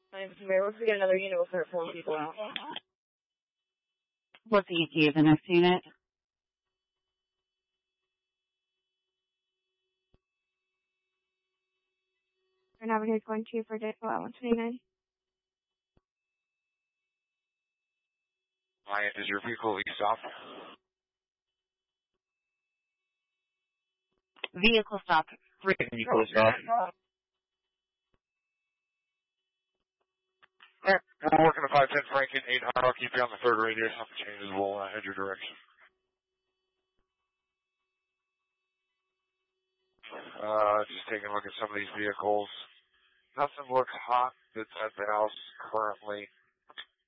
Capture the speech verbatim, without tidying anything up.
I'm very once we get another unit, we'll start pulling people out. What's the E T of the next unit? Navigator going to for Date one twenty-nine. Ryan, is your vehicle stopped? Vehicle stop. Three vehicles stopped. Alright, we're working to five ten Franklin, eight hundred. I'll keep you on the third radio. If something changes, we'll uh, head your direction. Uh, just taking a look at some of these vehicles. Nothing looks hot that's at the house currently.